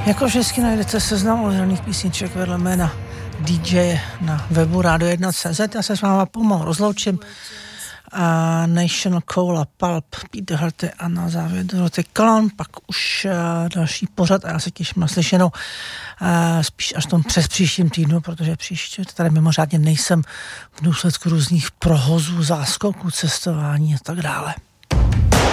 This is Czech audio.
Jako vždycky najdete seznam uvedených písniček vedle jména DJ na webu radio1.cz. Já se s váma pomalu rozloučím. National Cola, Pulp, Peter Harty a na závěr Dorothy Clown, pak už další pořad a já se těším na slyšenou spíš až tom přes příštím týdnu, protože příště tady mimořádně nejsem v důsledku různých prohozů, záskoků, cestování a tak dále.